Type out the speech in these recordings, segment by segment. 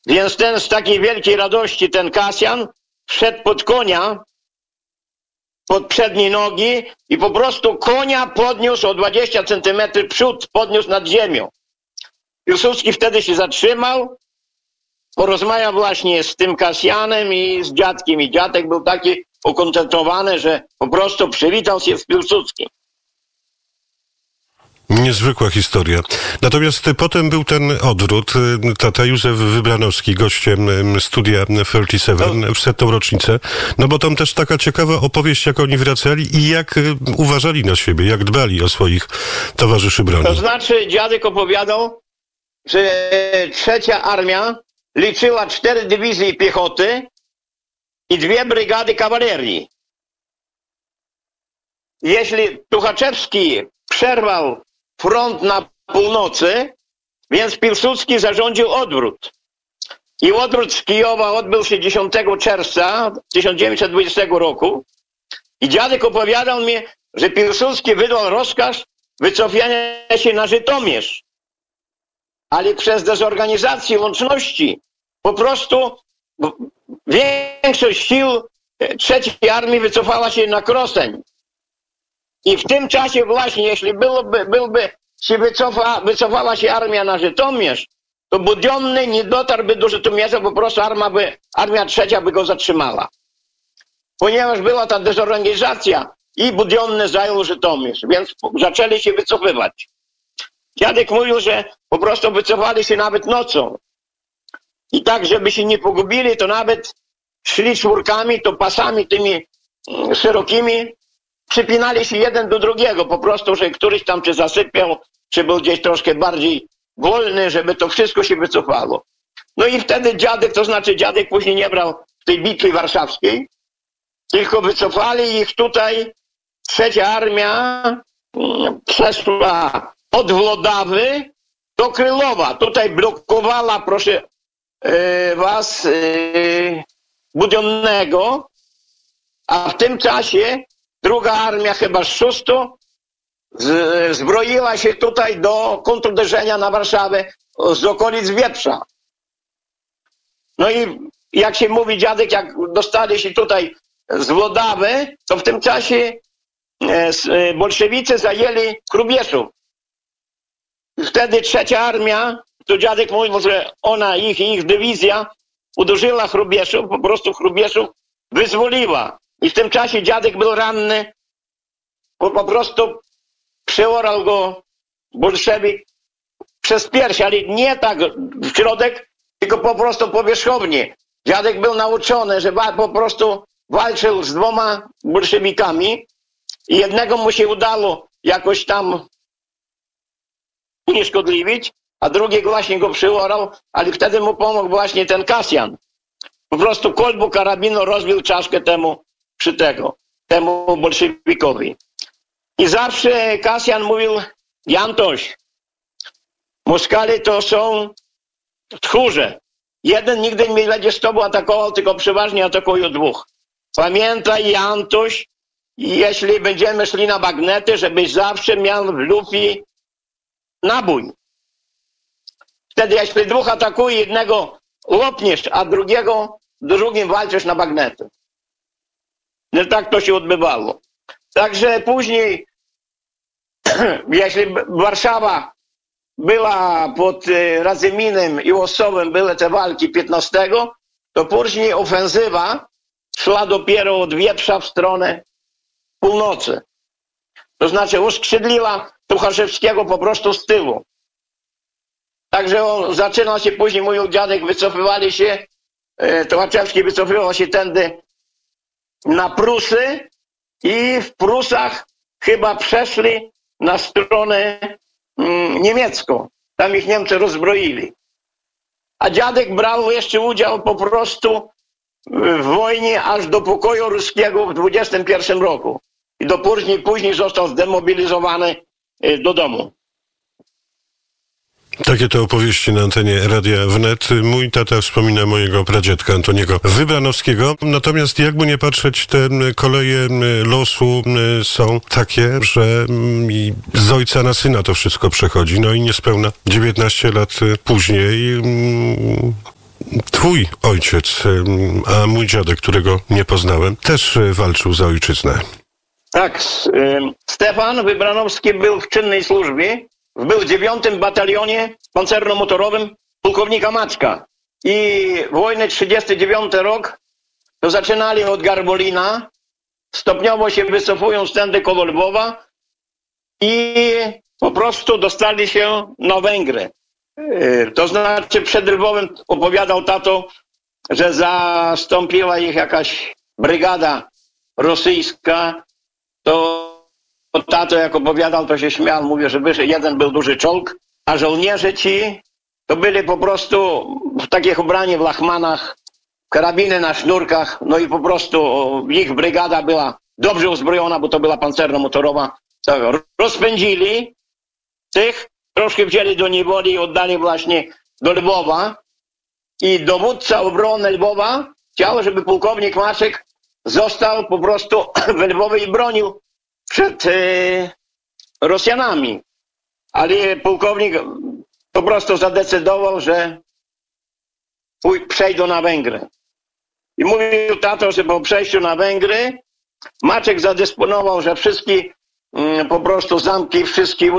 Więc ten z takiej wielkiej radości, ten Kasjan, wszedł pod konia, pod przednie nogi i po prostu konia podniósł o 20 centymetrów przód, podniósł nad ziemią. Piłsudski wtedy się zatrzymał, porozmawiał właśnie z tym Kasjanem i z dziadkiem. I dziadek był taki ukontentowany, że po prostu przywitał się z Piłsudskim. Niezwykła historia. Natomiast potem był ten odwrót. Tata Józef Wybranowski, gościem studia 37 w 100. rocznicę. No bo tam też taka ciekawa opowieść, jak oni wracali i jak uważali na siebie, jak dbali o swoich towarzyszy broni. To znaczy dziadek opowiadał, że trzecia armia liczyła 4 dywizje piechoty i 2 brygady kawalerii. Jeśli Tuchaczewski przerwał front na północy, więc Piłsudski zarządził odwrót. I odwrót z Kijowa odbył się 10 czerwca 1920 roku. I dziadek opowiadał mi, że Piłsudski wydał rozkaz wycofania się na Żytomierz. Ale przez dezorganizację łączności po prostu większość sił trzeciej armii wycofała się na Kroseń. I w tym czasie właśnie, jeśli wycofała się armia na Żytomierz, to Budionny nie dotarłby do Żytomierza, po prostu armia trzecia by go zatrzymała. Ponieważ była ta dezorganizacja i Budionny zajął Żytomierz, więc zaczęli się wycofywać. Dziadek mówił, że po prostu wycofali się nawet nocą. I tak, żeby się nie pogubili, to nawet szli czwórkami, to pasami tymi szerokimi, przypinali się jeden do drugiego, po prostu, że któryś tam czy zasypiał, czy był gdzieś troszkę bardziej wolny, żeby to wszystko się wycofało. No i wtedy dziadek, to znaczy dziadek później nie brał w tej bitwie warszawskiej, tylko wycofali ich tutaj. Trzecia armia przeszła od Włodawy do Krylowa. Tutaj blokowała, proszę was, Budionnego, a w tym czasie druga armia, chyba z Szustu, zbroiła się tutaj do kontruderzenia na Warszawę z okolic Wieprza. No i jak się mówi, dziadek, jak dostali się tutaj z Włodawy, to w tym czasie bolszewicy zajęli Hrubieszów. Wtedy trzecia armia, to dziadek mówił, że ona, ich dywizja uderzyła Hrubieszów, po prostu Hrubieszów wyzwoliła. I w tym czasie dziadek był ranny, bo po prostu przeorał go bolszewik przez pierś, ale nie tak w środek, tylko po prostu powierzchownie. Dziadek był nauczony, że po prostu walczył z 2 bolszewikami i jednego mu się udało jakoś tam unieszkodliwić, a drugiego właśnie go przeorał, ale wtedy mu pomógł właśnie ten Kasjan. Po prostu kolbu karabinu rozbił czaszkę temu bolszewikowi. I zawsze Kasjan mówił: Jantoś, Moskale to są tchórze. Jeden nigdy nie będzie z tobą atakował, tylko przeważnie atakują 2. Pamiętaj, Jantoś, jeśli będziemy szli na bagnety, żebyś zawsze miał w lufie nabój. Wtedy jeśli 2 atakuje, jednego łopniesz, a drugim walczysz na bagnety. No tak to się odbywało. Także później, jeśli Warszawa była pod Radzyminem i Łosowem, były te walki 15, to później ofensywa szła dopiero od Wieprza w stronę północy. To znaczy uskrzydliła Tuchaczewskiego po prostu z tyłu. Także on zaczynał się później, mówił dziadek, wycofywali się, Tuchaczewski wycofywał się tędy na Prusy i w Prusach chyba przeszli na stronę niemiecką. Tam ich Niemcy rozbroili. A dziadek brał jeszcze udział po prostu w wojnie aż do pokoju ruskiego w 21 roku. I do później został zdemobilizowany do domu. Takie to opowieści na antenie Radia Wnet. Mój tata wspomina mojego pradziadka Antoniego Wybranowskiego. Natomiast jakby nie patrzeć, te koleje losu są takie, że z ojca na syna to wszystko przechodzi. No i niespełna 19 lat później Twój ojciec, a mój dziadek, którego nie poznałem, też walczył za ojczyznę. Tak, Stefan Wybranowski był w czynnej służbie, był w 9. batalionie pancerno-motorowym pułkownika Maczka. I wojnę 39 rok to zaczynali od Garbolina, stopniowo się wycofują stędy koło Lwowa i po prostu dostali się na Węgry. To znaczy przed Lwowem opowiadał tato, że zastąpiła ich jakaś brygada rosyjska. To tato jak opowiadał, to się śmiał, mówię, że jeden był duży czołg, a żołnierze ci to byli po prostu w takich ubrani w lachmanach, karabiny na sznurkach, no i po prostu ich brygada była dobrze uzbrojona, bo to była pancerno-motorowa. Tak, rozpędzili tych, troszkę wzięli do niewoli i oddali właśnie do Lwowa i dowódca obrony Lwowa chciał, żeby pułkownik Maczek został po prostu w Lwowie i bronił przed Rosjanami. Ale pułkownik po prostu zadecydował, że przejdą na Węgry. I mówił tato, że po przejściu na Węgry Maczek zadysponował, że wszystkie po prostu zamki, wszystkie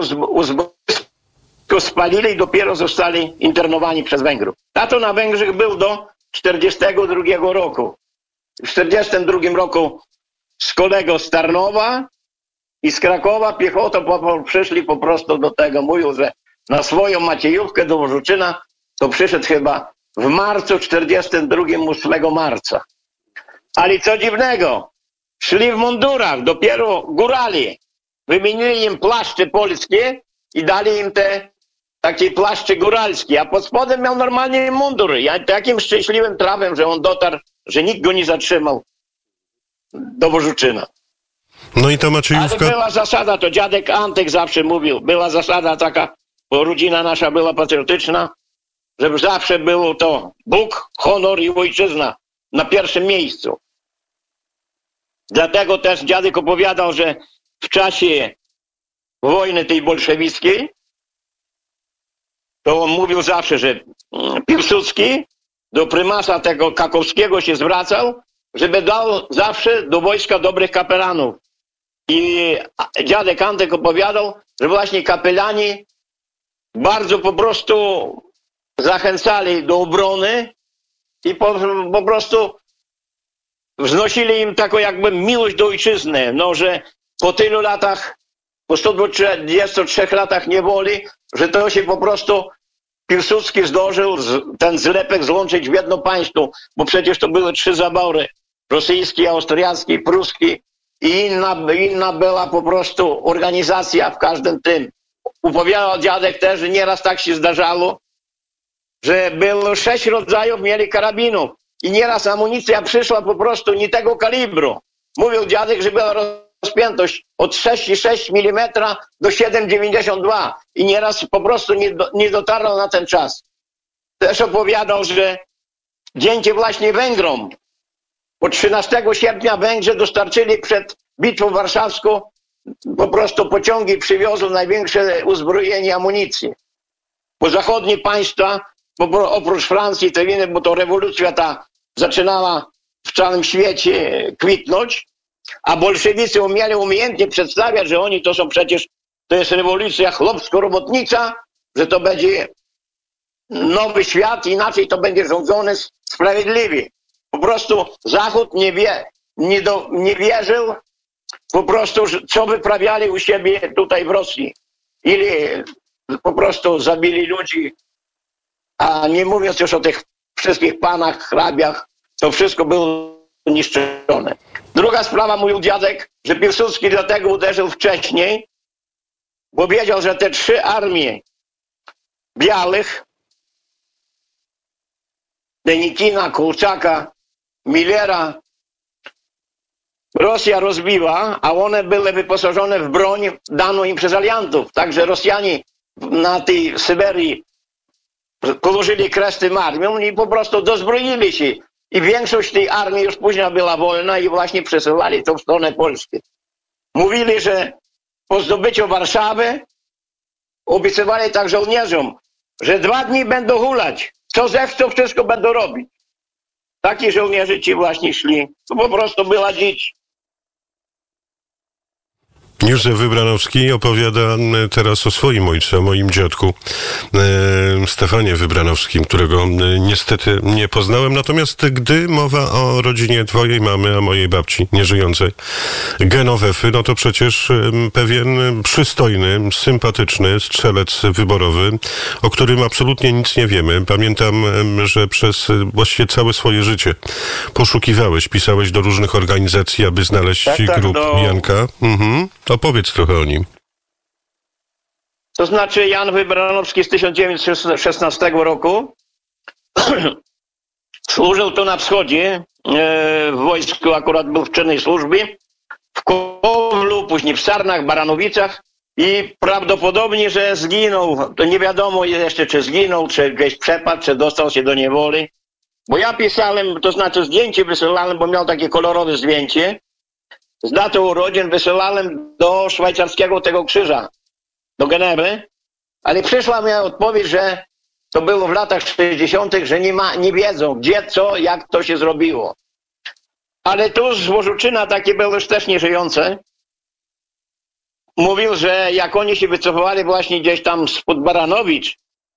spalili i dopiero zostali internowani przez Węgrów. Tato na Węgrzech był do 1942 roku. W 1942 roku z kolego z Tarnowa i z Krakowa piechotą przyszli po prostu do tego. Mówił, że na swoją Maciejówkę do Wożuczyna to przyszedł chyba w marcu 1942, 8 marca. Ale co dziwnego, szli w mundurach, dopiero górali. Wymienili im płaszcze polskie i dali im te takie płaszcze góralskie, a pod spodem miał normalnie mundur. Ja takim szczęśliwym trafem, że on dotarł, że nikt go nie zatrzymał do Wożuczyna. No i ta Maciejówka... Ale była zasada, to dziadek Antek zawsze mówił, była zasada taka, bo rodzina nasza była patriotyczna, żeby zawsze było to Bóg, honor i ojczyzna na pierwszym miejscu. Dlatego też dziadek opowiadał, że w czasie wojny tej bolszewickiej to on mówił zawsze, że Piłsudski do prymasa tego Kakowskiego się zwracał, żeby dał zawsze do wojska dobrych kapelanów. I dziadek Antek opowiadał, że właśnie kapelani bardzo po prostu zachęcali do obrony i po prostu wznosili im taką jakby miłość do ojczyzny. No, że po tylu latach, po 123 latach niewoli, że to się po prostu Piłsudski zdążył ten zlepek złączyć w jedno państwo, bo przecież to były 3 zabory. Rosyjski, austriacki, pruski i inna była po prostu organizacja w każdym tym. Opowiadał dziadek też, że nieraz tak się zdarzało, że było 6 rodzajów mieli karabinów i nieraz amunicja przyszła po prostu nie tego kalibru. Mówił dziadek, że była rozpiętość od 6,6 mm do 7,92 i nieraz po prostu nie dotarło na ten czas. Też opowiadał, że dzięki właśnie Węgrom, bo 13 sierpnia Węgrzy dostarczyli przed Bitwą Warszawską po prostu pociągi przywiozły największe uzbrojenie amunicji. Bo zachodnie państwa, oprócz Francji, te inne, bo to rewolucja ta zaczynała w całym świecie kwitnąć, a bolszewicy umieli umiejętnie przedstawiać, że oni to są przecież, to jest rewolucja chłopsko-robotnicza, że to będzie nowy świat, inaczej to będzie rządzony sprawiedliwie. Po prostu Zachód nie wierzył po prostu, co wyprawiali u siebie tutaj w Rosji. Ile po prostu zabili ludzi, a nie mówiąc już o tych wszystkich panach, hrabiach, to wszystko było niszczone. Druga sprawa, mówił dziadek, że Piłsudski dlatego uderzył wcześniej, bo wiedział, że te 3 armie białych, Denikina, Kolczaka, Millera, Rosja rozbiła, a one były wyposażone w broń daną im przez aliantów. Także Rosjanie na tej Syberii położyli kres tym armiom i po prostu dozbroili się. I większość tej armii już później była wolna i właśnie przesuwali to w stronę Polski. Mówili, że po zdobyciu Warszawy obiecywali tak żołnierzom, że 2 dni będą hulać. co zechcą, wszystko będą robić. Taki żołnierze ci właśnie szli. To po prostu była dzicz. Józef Wybranowski opowiada teraz o swoim ojcu, o moim dziadku Stefanie Wybranowskim, którego niestety nie poznałem. Natomiast gdy mowa o rodzinie twojej mamy, a mojej babci nieżyjącej, Genowefy, no to przecież pewien przystojny, sympatyczny strzelec wyborowy, o którym absolutnie nic nie wiemy. Pamiętam, że przez właściwie całe swoje życie poszukiwałeś, pisałeś do różnych organizacji, aby znaleźć grób Janka. Opowiedz trochę o nim. To znaczy Jan Wybranowski z 1916 roku służył tu na wschodzie, w wojsku, akurat był w czynnej służbie, w Kowlu, później w Sarnach, Baranowicach i prawdopodobnie, że zginął. To nie wiadomo jeszcze, czy zginął, czy gdzieś przepadł, czy dostał się do niewoli. Bo ja pisałem, to znaczy zdjęcie wysyłałem, bo miał takie kolorowe zdjęcie. Z datą urodzin wysyłałem do szwajcarskiego tego krzyża, do Genewy, ale przyszła mi odpowiedź, że to było w latach 60., że nie wiedzą, gdzie, co, jak to się zrobiło. Ale tu z Łożuczyna, takie był już też nieżyjące, mówił, że jak oni się wycofywali właśnie gdzieś tam spod Baranowicz,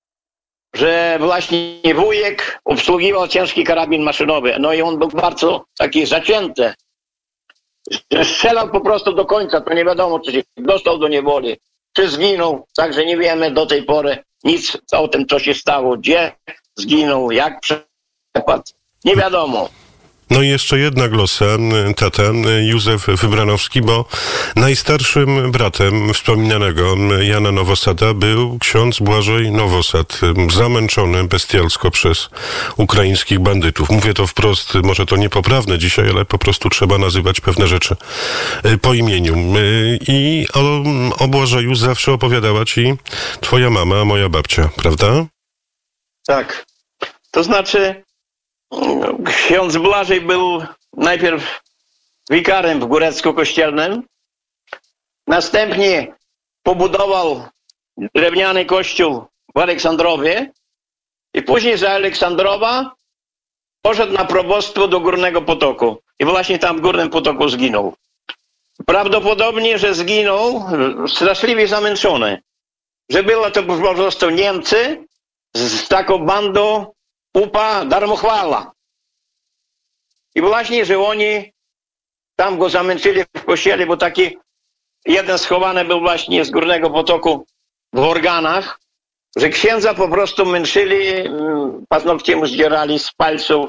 że właśnie wujek obsługiwał ciężki karabin maszynowy. No i on był bardzo taki zacięty. Strzelał po prostu do końca, to nie wiadomo, czy się dostał do niewoli, czy zginął, także nie wiemy do tej pory nic o tym, co się stało, gdzie zginął, jak przepadł, nie wiadomo. No i jeszcze jedna glosa, tata, Józef Wybranowski, bo najstarszym bratem wspominanego Jana Nowosada był ksiądz Błażej Nowosad, zamęczony bestialsko przez ukraińskich bandytów. Mówię to wprost, może to niepoprawne dzisiaj, ale po prostu trzeba nazywać pewne rzeczy po imieniu. I o Błażeju zawsze opowiadała ci twoja mama, moja babcia, prawda? Tak. To znaczy ksiądz Błażej był najpierw wikarem w Górecku-Kościelnym, następnie pobudował drewniany kościół w Aleksandrowie i później z Aleksandrowa poszedł na probostwo do Górnego Potoku i właśnie tam w Górnym Potoku zginął. Prawdopodobnie, że zginął straszliwie zamęczony, że było to po prostu Niemcy z taką bandą UPA Darmochwała. I właśnie, że oni tam go zamęczyli w kościele, bo taki jeden schowany był właśnie z Górnego Potoku w organach, że księdza po prostu męczyli, paznokcie mu zdzierali z palców,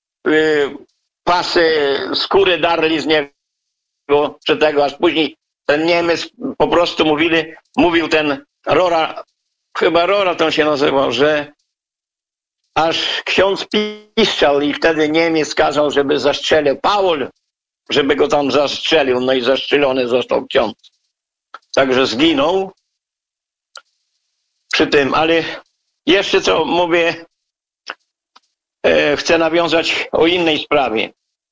pasy, skóry darli z niego, przy tego, aż później ten Niemiec po prostu mówił ten Rora, chyba Rora to się nazywał, że aż ksiądz piszczał i wtedy Niemiec kazał, żeby zastrzelił Paul, żeby go tam zastrzelił. No i zastrzelony został ksiądz. Także zginął przy tym, ale jeszcze co mówię, chcę nawiązać o innej sprawie.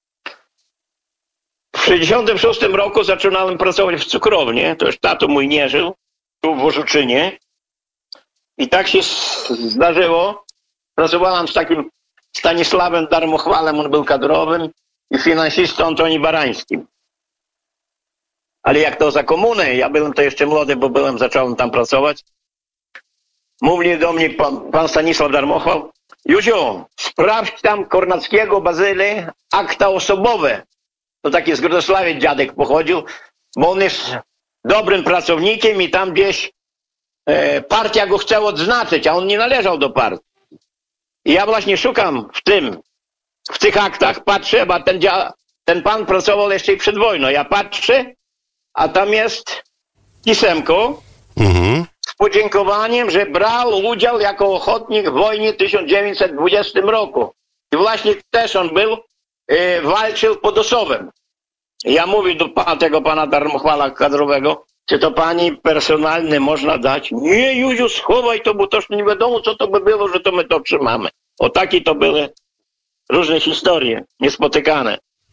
W 1966 roku zaczynałem pracować w cukrowni, to już tato mój nie żył, tu w Łożuczynie. I tak się zdarzyło. Pracowałem z takim Stanisławem Darmochwalem, on był kadrowym, i finansistą Antoni Barańskim. Ale jak to za komuny, ja byłem to jeszcze młody, bo zacząłem tam pracować. Mówi do mnie pan Stanisław Darmochwal: Józiu, sprawdź tam Kornackiego, Bazyly, akta osobowe. To taki z Grodosławie dziadek pochodził, bo on jest dobrym pracownikiem i tam gdzieś partia go chce odznaczyć, a on nie należał do partii. I ja właśnie szukam w tych aktach, patrzę, bo ten pan pracował jeszcze i przed wojną. Ja patrzę, a tam jest pisemko z podziękowaniem, że brał udział jako ochotnik w wojnie w 1920 roku. I właśnie też on walczył pod Osowem. Ja mówię do tego pana Darmochwala kadrowego: czy to pani personalny można dać? Nie, Józiu, schowaj to, bo toż nie wiadomo, co to by było, że to my to trzymamy. O takie to były różne historie, niespotykane.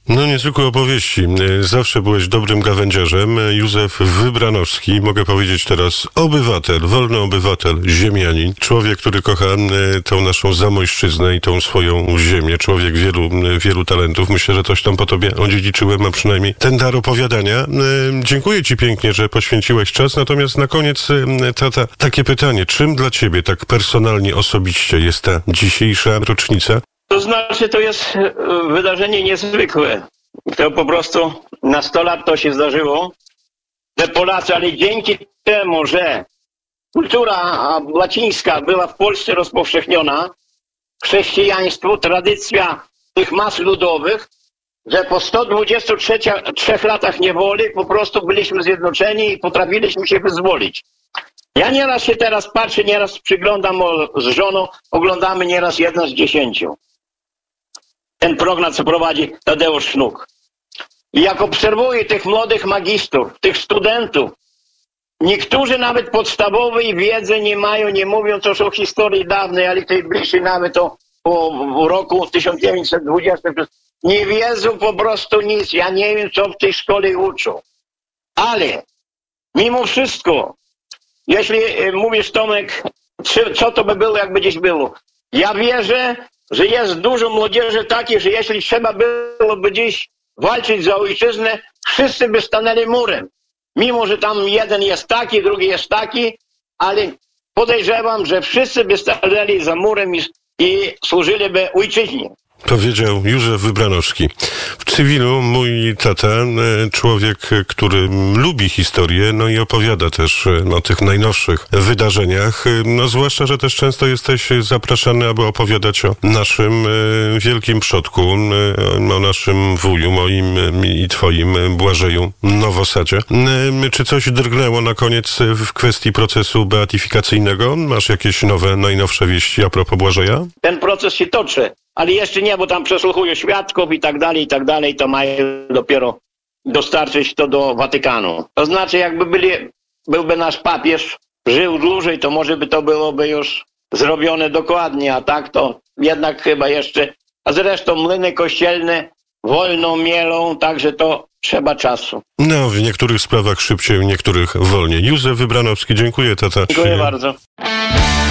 No niezwykłe opowieści. Zawsze byłeś dobrym gawędziarzem. Józef Wybranowski, mogę powiedzieć teraz obywatel, wolny obywatel, ziemianin. Człowiek, który kocha tą naszą Zamojszczyznę i tą swoją ziemię. Człowiek wielu talentów. Myślę, że coś tam po tobie odziedziczyłem, a przynajmniej ten dar opowiadania. Dziękuję ci pięknie, że poświęciłeś czas. Natomiast na koniec, tata, takie pytanie. Czym dla ciebie tak personalnie, osobiście jest ta dzisiejsza rocznica? To znaczy, to jest wydarzenie niezwykłe. To po prostu na 100 lat to się zdarzyło, że Polacy, ale dzięki temu, że kultura łacińska była w Polsce rozpowszechniona, chrześcijaństwo, tradycja tych mas ludowych, że po 123 latach niewoli po prostu byliśmy zjednoczeni i potrafiliśmy się wyzwolić. Ja nieraz się teraz patrzę, nieraz przyglądam z żoną, oglądamy nieraz 1 z 10. Ten program, co prowadzi Tadeusz Sznuk. I jak obserwuję tych młodych magistrów, tych studentów, niektórzy nawet podstawowej wiedzy nie mają, nie mówiąc już o historii dawnej, ale tej bliższej nawet o roku 1920. Nie wiedzą po prostu nic. Ja nie wiem, co w tej szkole uczą. Ale mimo wszystko, jeśli mówisz, Tomek, co to by było, jakby gdzieś było. Ja wierzę, że jest dużo młodzieży takiej, że jeśli trzeba byłoby dziś walczyć za ojczyznę, wszyscy by stanęli murem. Mimo, że tam jeden jest taki, drugi jest taki, ale podejrzewam, że wszyscy by stanęli za murem i służyliby ojczyźnie. Powiedział Józef Wybranowski. W cywilu mój tata, człowiek, który lubi historię, no i opowiada też o tych najnowszych wydarzeniach. No zwłaszcza, że też często jesteś zapraszany, aby opowiadać o naszym wielkim przodku, o naszym wuju, moim i twoim Błażeju Nowosadzie. Czy coś drgnęło na koniec w kwestii procesu beatyfikacyjnego? Masz jakieś nowe, najnowsze wieści a propos Błażeja? Ten proces się toczy. Ale jeszcze nie, bo tam przesłuchują świadków i tak dalej, to mają dopiero dostarczyć to do Watykanu. To znaczy, jakby byłby nasz papież, żył dłużej, to może by to byłoby już zrobione dokładnie, a tak to jednak chyba jeszcze, a zresztą młyny kościelne wolno mielą, także to trzeba czasu. No, w niektórych sprawach szybciej, w niektórych wolniej. Józef Wybranowski, dziękuję, tata. Dziękuję bardzo.